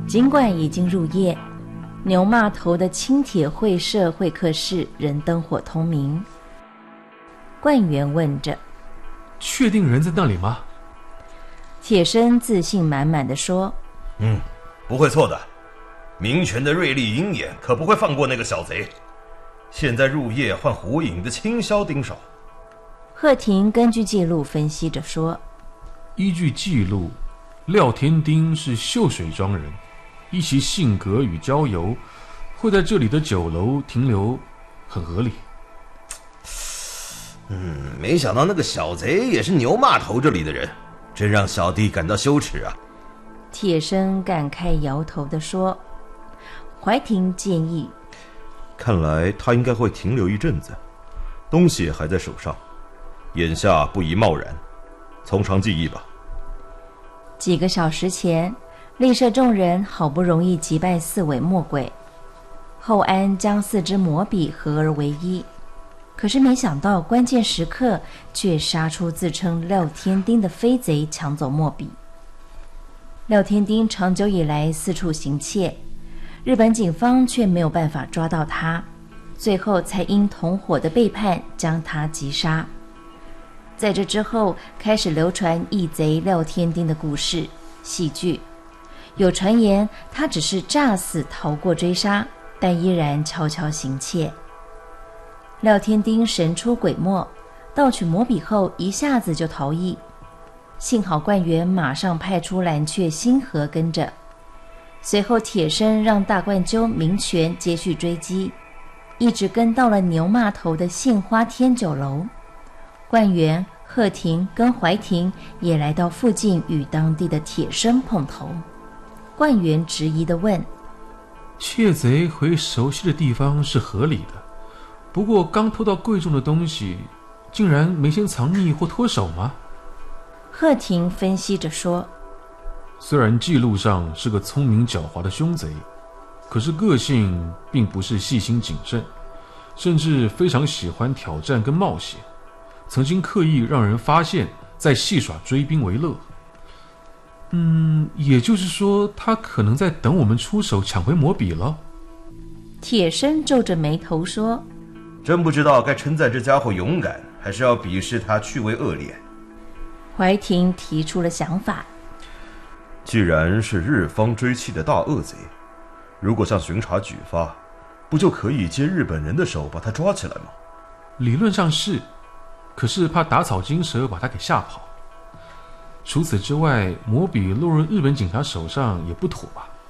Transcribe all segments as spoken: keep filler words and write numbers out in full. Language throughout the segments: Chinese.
尽管已经入夜，牛骂头的青铁会社会客室仍灯火通明。冠员问着： 确定人在那里吗？ 铁生自信满满地说： 嗯，不会错的。民权的锐利鹰眼可不会放过那个小贼。现在入夜换胡影的轻销盯手。 贺廷根据记录分析着说： 依据记录，廖天丁是秀水庄人，依其性格与交游，会在这里的酒楼停留，很合理。 嗯，没想到那个小贼也是牛骂头这里的人，真让小弟感到羞耻啊。 铁生感慨摇头地说。怀廷建议： 看来他应该会停留一阵子，东西还在手上，眼下不宜贸然，从长计议吧。 几个小时前，立社众人好不容易击败四尾魔鬼，后安将四支魔笔合而为一，可是没想到关键时刻却杀出自称廖天丁的飞贼，抢走墨笔。廖天丁长久以来四处行窃，日本警方却没有办法抓到他，最后才因同伙的背叛将他击杀。在这之后，开始流传义贼廖天丁的故事戏剧，有传言他只是诈死逃过追杀，但依然悄悄行窃。廖天丁神出鬼没，盗取魔笔后一下子就逃逸，幸好冠员马上派出蓝雀星河跟着，随后铁生让大冠鸠明权接续追击，一直跟到了牛骂头的杏花天酒楼。冠员、贺廷跟怀廷也来到附近与当地的铁生碰头。冠员质疑地问： 窃贼回熟悉的地方是合理的，不过刚偷到贵重的东西，竟然没先藏匿或脱手吗？ 贺廷分析着说： 虽然记录上是个聪明狡猾的凶贼，可是个性并不是细心谨慎，甚至非常喜欢挑战跟冒险，曾经刻意让人发现，再戏耍追兵为乐。嗯，也就是说，他可能在等我们出手抢回魔笔了。 铁生皱着眉头说： 真不知道该称赞这家伙勇敢，还是要鄙视他趣味恶劣。 怀廷提出了想法： 既然是日方追缉的大恶贼，如果向巡查举发，不就可以借日本人的手把他抓起来吗？ 理论上是，可是怕打草惊蛇把他给吓跑。除此之外，魔笔落入日本警察手上也不妥吧？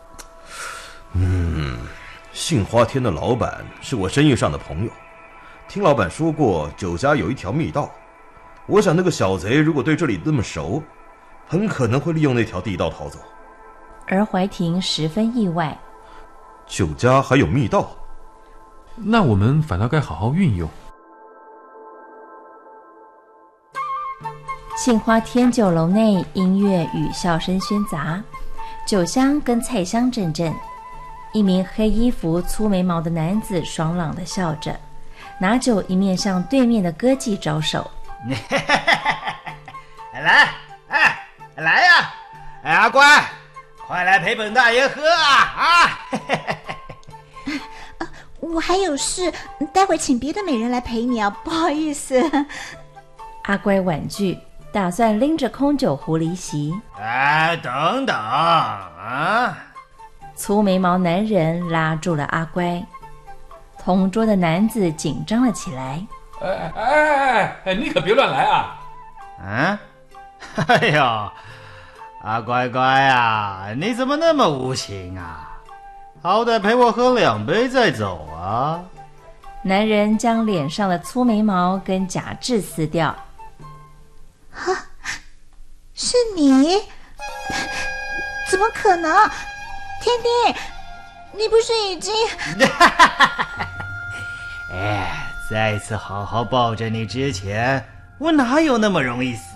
嗯，杏花天的老板是我生意上的朋友，听老板说过酒家有一条密道，我想那个小贼如果对这里那么熟，很可能会利用那条地道逃走。 而怀廷十分意外： 酒家还有密道？ 那我们反倒该好好运用。 杏花天酒楼内音乐与笑声喧杂，酒香跟菜香阵阵。一名黑衣服粗眉毛的男子爽朗地笑着，拿酒一面向对面的歌妓招手： 来，哎，来呀、啊！哎，阿乖，快来陪本大爷喝啊！啊！ 呃，我还有事，待会请别的美人来陪你啊，不好意思。 阿乖婉拒，打算拎着空酒壶离席。 哎，等等啊！ 粗眉毛男人拉住了阿乖，同桌的男子紧张了起来。 哎哎哎哎，你可别乱来啊！ 啊？哎呦，阿乖乖啊，你怎么那么无情啊？好歹陪我喝两杯再走啊！ 男人将脸上的粗眉毛跟假痣撕掉。 哈，是你？怎么可能？天丁，你不是已经…… 哎，再次好好抱着你之前，我哪有那么容易死